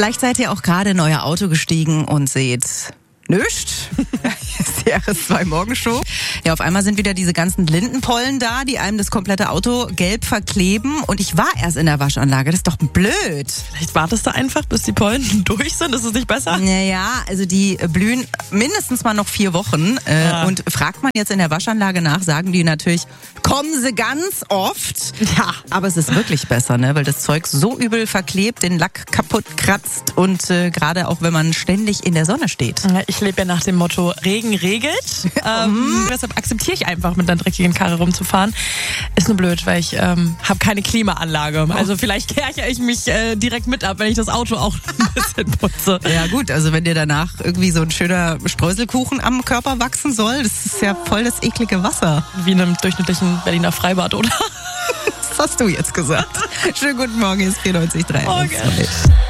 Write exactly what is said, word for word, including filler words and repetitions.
Vielleicht seid ihr auch gerade in euer Auto gestiegen und seht nichts. Hier ist die R S zwei Morgenshow. Ja, auf einmal sind wieder diese ganzen Lindenpollen da, die einem das komplette Auto gelb verkleben. Und ich war erst in der Waschanlage. Das ist doch blöd. Vielleicht wartest du einfach, bis die Pollen durch sind. Ist es nicht besser? Naja, also die blühen mindestens mal noch vier Wochen. Äh, Ja. Und fragt man jetzt in der Waschanlage nach, sagen die natürlich, kommen sie ganz oft. Ja. Aber es ist wirklich besser, ne? Weil das Zeug so übel verklebt, den Lack kaputt kratzt. Und äh, gerade auch, wenn man ständig in der Sonne steht. Ich lebe ja nach dem Motto, Regen regelt. ähm, deshalb akzeptiere ich einfach, mit einer dreckigen Karre rumzufahren. Ist nur blöd, weil ich ähm, habe keine Klimaanlage. Also vielleicht kärche ich mich äh, direkt mit ab, wenn ich das Auto auch ein bisschen putze. Ja gut, also wenn dir danach irgendwie so ein schöner Streuselkuchen am Körper wachsen soll, das ist ja voll das eklige Wasser. Wie in einem durchschnittlichen Berliner Freibad, oder? Das hast du jetzt gesagt. Schönen guten Morgen, hier ist vierundneunzig Komma drei. Morgen.